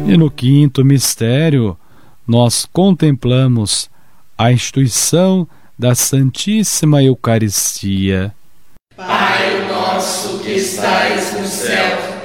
E no quinto mistério, nós contemplamos a instituição da Santíssima Eucaristia. Pai nosso que estais no céu,